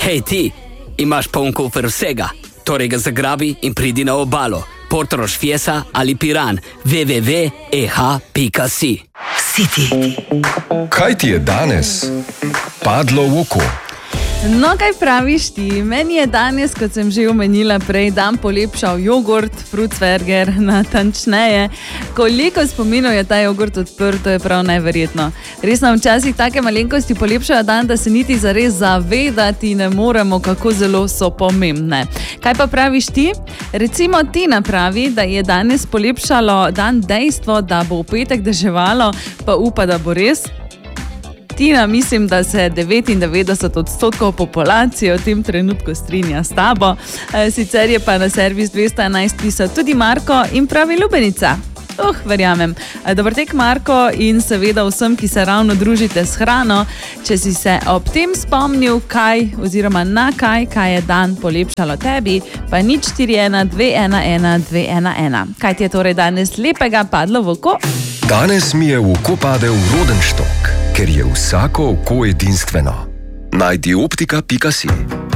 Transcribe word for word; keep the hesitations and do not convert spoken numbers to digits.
Hej ti, imaš poln kufer vsega, torej ga zagrabi in pridi na obalo. Portorož, Fiesa ali Piran, w w w pika e h pika si. City. Kaj ti je danes padlo v oko? No, kaj praviš ti? Meni je danes, kot sem že omenila prej, dan polepšal jogurt, Fructwerger, natančneje. Koliko spominov je ta jogurt odprl, to je prav neverjetno. Res nam včasih take malenkosti polepšajo dan, da se niti zares zavedati ne moremo, kako zelo so pomembne. Kaj pa praviš ti? Recimo Tina pravi, da je danes polepšalo dan dejstvo, da bo v petek deževalo, pa upa, da bo res. Tina, mislim, da se devetindevetdeset odstotkov populacije v tem trenutku strinja s tabo. Sicer je pa na servis dvesto enajst pisal tudi Marko in pravi lubenica. Uh, verjamem. Dober tek, Marko, in seveda vsem, ki se ravno družite s hrano. Če si se ob tem spomnil, kaj oziroma na kaj, kaj je dan polepšalo tebi, pa nič štiri ena dve ena ena dve ena ena. Kaj ti je torej danes lepega padlo v oko? Danes mi je v oko padel rodenštok, ker je vsako oko edinstveno. Najdi optika pika si.